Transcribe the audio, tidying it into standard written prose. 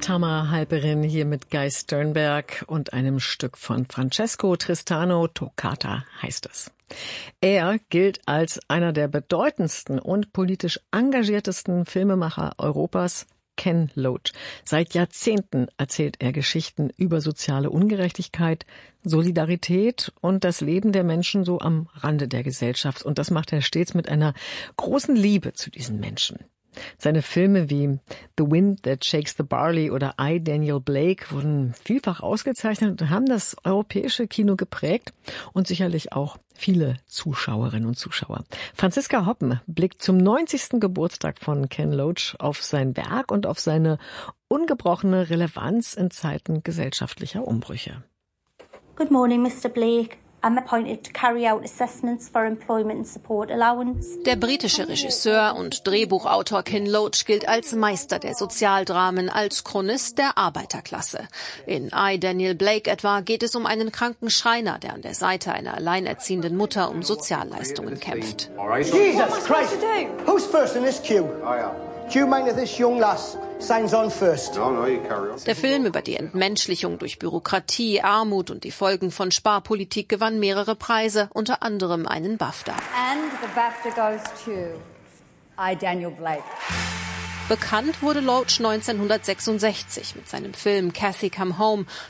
Tamara Halperin hier mit Guy Sternberg und einem Stück von Francesco Tristano, Toccata heißt es. Er gilt als einer der bedeutendsten und politisch engagiertesten Filmemacher Europas, Ken Loach. Seit Jahrzehnten erzählt er Geschichten über soziale Ungerechtigkeit, Solidarität und das Leben der Menschen so am Rande der Gesellschaft. Und das macht er stets mit einer großen Liebe zu diesen Menschen. Seine Filme wie The Wind That Shakes the Barley oder I, Daniel Blake wurden vielfach ausgezeichnet und haben das europäische Kino geprägt und sicherlich auch viele Zuschauerinnen und Zuschauer. Franziska Hoppen blickt zum 90. Geburtstag von Ken Loach auf sein Werk und auf seine ungebrochene Relevanz in Zeiten gesellschaftlicher Umbrüche. Good morning, Mr. Blake. I'm appointed to carry out assessments for employment and support allowance. Der britische Regisseur und Drehbuchautor Ken Loach gilt als Meister der Sozialdramen, als Chronist der Arbeiterklasse. In I, Daniel Blake etwa geht es um einen kranken Schreiner, der an der Seite einer alleinerziehenden Mutter um Sozialleistungen kämpft. Jesus Christ! Who's first in this queue? Queue mate of this young lass signs on first. Der Film über die Entmenschlichung durch Bürokratie, Armut und die Folgen von Sparpolitik gewann mehrere Preise, unter anderem einen BAFTA. And the BAFTA goes to I, Daniel Blake. Bekannt wurde Loach 1966 mit seinem Film Cathy Come Home,